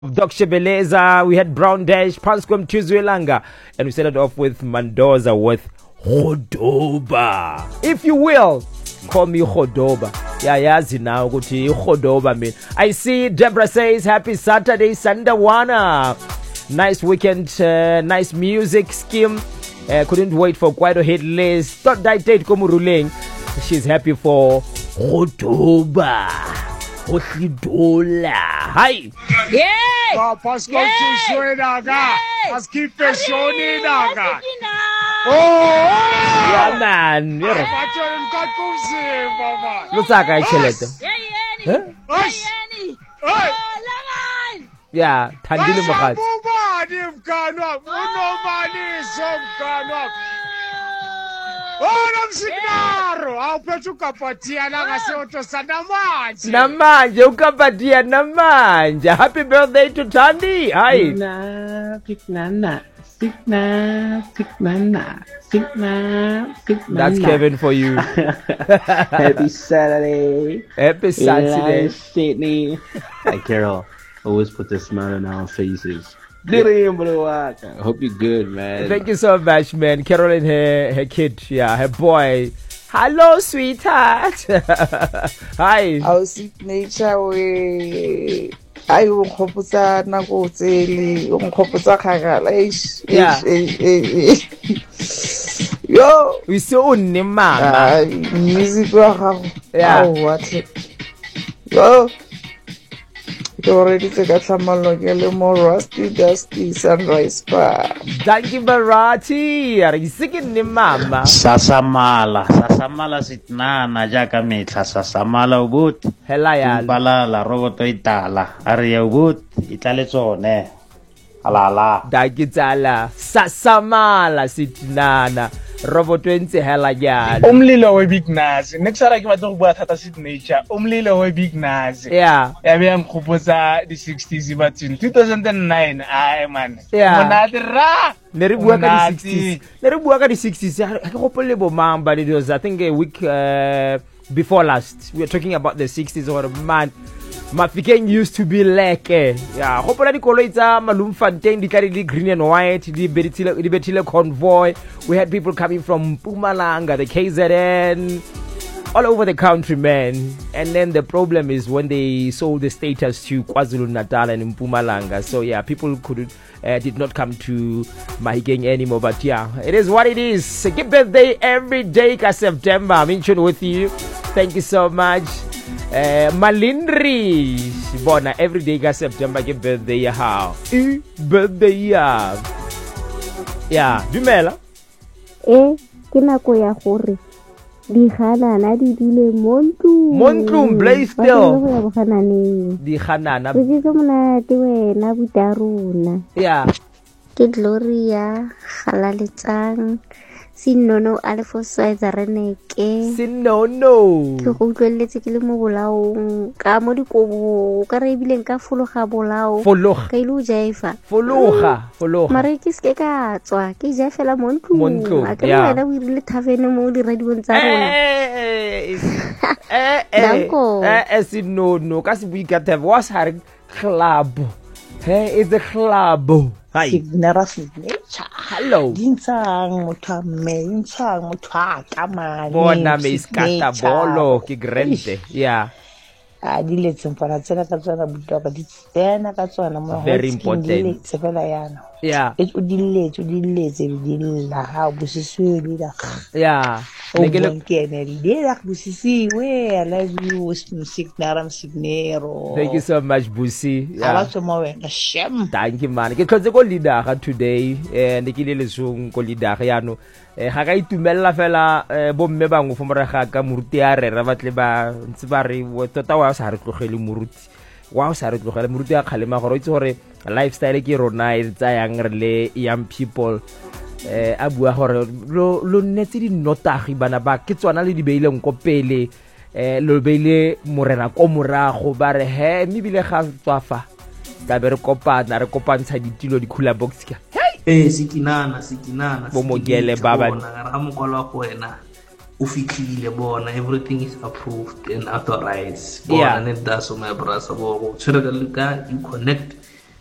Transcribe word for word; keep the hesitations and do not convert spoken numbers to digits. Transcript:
Doctor Beleza, we had Brown Dash, Panscom Tuzwelanga, and we started off with Mendoza with Khodoba. If you will, call me Khodoba. Yeah, yazi now, kuti Khodoba mean. I see Deborah says, happy Saturday, Sandawana. Nice weekend, uh, nice music scheme. Uh, couldn't wait for quite a hit list. Thought that date Komuruleng. She's happy for Khodoba. Khodola. Hi. Yeah. Ka Pascal Tshwe daga. Askipe shoni daga. Oh! Yeah man. Batshoni nkakumzimba man. Lutsaka ichelete. Huh? Hey. Yeah, thandile mokhatsi. Ubani mkano wami, unomaliso mkano wami. Ora msignaro, awuphethe ukapatia la ngaseothosa namanje. Namanje ukapatia namanje. Happy birthday to Thandi. Hi. Signa, Signana, Signa, Signana, Signa, Signana. That's Kevin for you. Happy Saturday. Happy Saturday. Nice Sydney. Hi, Carol. Always put a smile on our faces. I hope you're good, man. Thank you so much, man. Carol and her, her kid, yeah, her boy. Hello, sweetheart. Hi. Our signature we. I will hopusa na go tseli, um hopusa kagala. Yeah. Yo. We so unni mama. Music wa gago. Yeah. Oh, what? Yo. You already take a samalo yellow more rusty dusty sunrise bar. Thank you, Barati. Are you singing ni mama? Sasamala, sasamala sitnana jaka mitla sasamala ubut. Hela ya. Bala la roboto itala. Aria ubut itale tsone. Alala. Thank you, Tala. Sasamala sitnana. Roboto ntse hela ya. Umlilo we Big Nazi. Next time ke batla go bua thata signature. Umlilo we Big Nazi. Yeah. Ya be am khopotsa the sixties but in two thousand nine ai man. Yeah. Monate ra. Ne re bua ka di sixties. Ne re bua ka di sixties. Ha ke gopole bo mang but it was I think a week uh, before last. We were talking about the sixties or man. Mafikeng used to be like eh. Yeah, gopola dikoloi tsa Malum Fontaine di ka di green and white, di betile di betile convoy. We had people coming from Mpumalanga, the K Z N, all over the country, man. And then the problem is when they sold the status to KwaZulu-Natal and Mpumalanga. So yeah, people could uh, did not come to Mahikeng anymore. But yeah, it is what it is. Happy birthday every day, ka September. I'm in tune with you. Thank you so much. Uh, Malindri Bona every day ka September ke birthday ya hao. E birthday ya. Yeah, dumela. Eh, ke nako ya gore di ganana di dile montu. Montu blaze still. Di ganana. Ke tse mona te wena butaruna. Yeah. Ke Gloria Galaletsang. Sinono alefo swaetsa reneke. Sinono. Ke go utlweletse ke le mo bolaong ka mo dikobo ka re bileng ka fologa bolao. Fologa. Ka ile o jaifa. Fologa, fologa. Mare ke se ka tswa ke jaifela montlo. Montlo. A ke wena o irile thavene mo di radiong tsa rona. Eh eh eh. Eh eh sinono ka se bui ka tave was har club. Hey, it's a club. Hi. Signera signature. Hello. Dintsang motho me, dintsang motho a kamane. Bona me iskata bolo ke grande. Yeah. Ah, di letseng para tsena ka tsona buta ka di tsena ka tsona mo. Very important. Tsefela yana. Yeah. E o di letse, o di letse di la ha bosiswe di la. Yeah. Ne ke le kene di la bosisi we I love you Signera Signero. Thank you so much Busi. Yeah. Ala tsoma wena shem. Thank you man. Ke tlotse ko leader today and ke le lesong ko leader yano. Eh ga ka itumella fela bo mme bangwe fo moraga ka moruti ya re ra batle ba ntse ba re tota wa sa re tlogele moruti. Wa sa re tlogele moruti ya khalema gore itse gore lifestyle ke rona e tsayang re le young people. Eh a bua gore lo lo nnetse di notagi bana ba ke tswana le di beileng ko pele eh lo beile morena ko morago ba re he mme bile ga tswafa ka be re kopana re kopantsha ditilo di khula box ka eh sikinana sikinana bo mogele baba ga mo kola go wena o fitlhile bona everything is approved and authorized bona ne da so my brother bo go tshwere ka you connect